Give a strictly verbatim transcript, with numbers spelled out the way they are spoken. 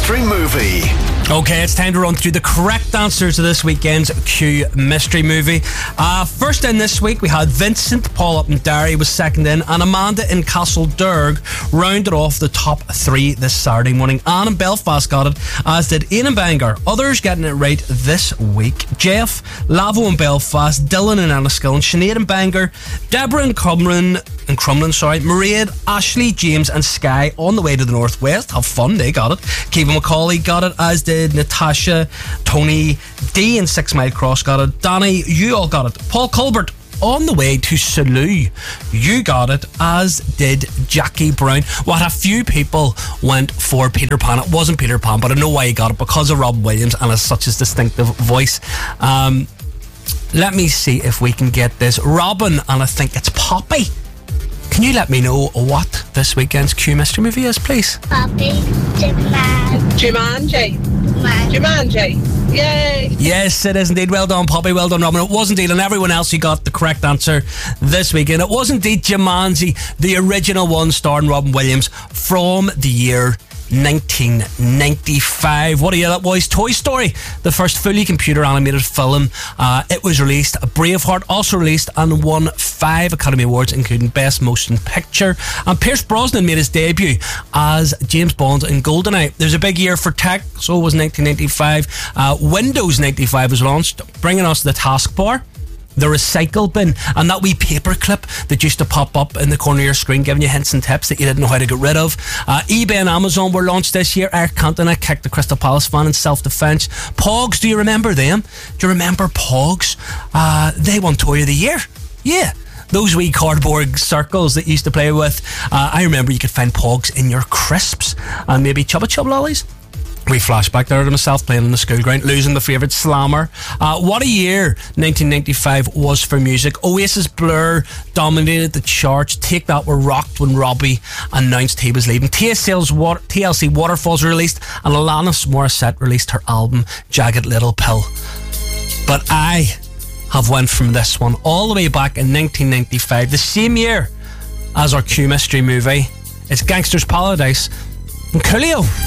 Mystery Movie. Okay, it's time to run through the correct answers to this weekend's Q Mystery Movie. Uh, first in this week, we had Vincent. Paul up in Derry was second in, and Amanda in Castlederg rounded off the top three this Saturday morning. Anne in Belfast got it, as did Ian in Bangor. Others getting it right this week: Jeff, Lavo in Belfast, Dylan in Enniskillen, Sinead in Bangor, Deborah in Crumlin, in Crumlin, sorry, Mairead, Ashley, James and Sky on the way to the northwest. Have fun, they got it. Kevin McCauley got it, as did Natasha, Tony, D in Six Mile Cross got it. Danny, you all got it. Paul Colbert on the way to Salou, you got it, as did Jackie Brown. What a few people went for Peter Pan. It wasn't Peter Pan, but I know why he got it, because of Rob Williams and his such his distinctive voice. Um, let me see if we can get this. Robin, and I think it's Poppy. Can you let me know what this weekend's Q Mystery Movie is, please? Poppy, Jumanji. Jumanji. Jumanji. Yay. Yes, it is indeed. Well done, Poppy. Well done, Robin. It was indeed, and everyone else who got the correct answer this weekend. It was indeed Jumanji, the original one starring Robin Williams from the year nineteen ninety-five. What a year that was. Toy Story, the first fully computer animated film. Uh, it was released. Braveheart also released and won five Academy Awards, including Best Motion Picture. And Pierce Brosnan made his debut as James Bond in GoldenEye. There's a big year for tech, so it was nineteen ninety-five. Uh, Windows ninety-five was launched, bringing us the taskbar, the recycle bin, and that wee paper clip that used to pop up in the corner of your screen giving you hints and tips that you didn't know how to get rid of. Uh, eBay and Amazon were launched this year. Eric Cantona kicked the Crystal Palace fan in self-defence. Pogs, do you remember them? Do you remember Pogs? Uh, they won Toy of the Year. Yeah. Those wee cardboard circles that you used to play with. Uh, I remember you could find Pogs in your crisps and maybe Chubba Chub lollies. We flashback there to myself playing on the school ground, losing the favourite Slammer. Uh, what a year nineteen ninety-five was for music. Oasis Blur dominated the charts. Take That were rocked when Robbie announced he was leaving. T S L's Water, T L C Waterfalls were released, and Alanis Morissette released her album Jagged Little Pill. But I have went from this one all the way back in nineteen ninety-five, the same year as our Q Mystery Movie. It's Gangster's Paradise and Coolio.